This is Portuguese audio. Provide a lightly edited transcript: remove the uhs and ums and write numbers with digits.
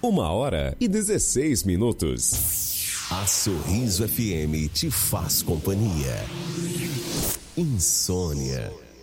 1h16. A Sorriso FM te faz companhia. Insônia.